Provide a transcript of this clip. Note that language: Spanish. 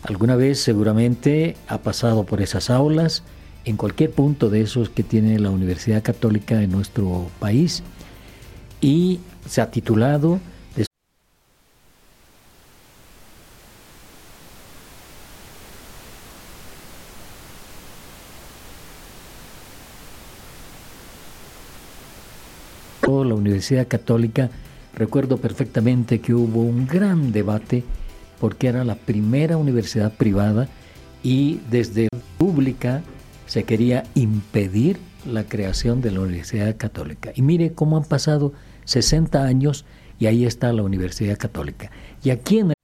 Alguna vez seguramente ha pasado por esas aulas, en cualquier punto de esos que tiene la Universidad Católica en nuestro país, y se ha titulado la Universidad Católica. Recuerdo perfectamente que hubo un gran debate porque era la primera universidad privada y desde la pública se quería impedir la creación de la Universidad Católica. Y mire cómo han pasado 60 años y ahí está la Universidad Católica. Y aquí en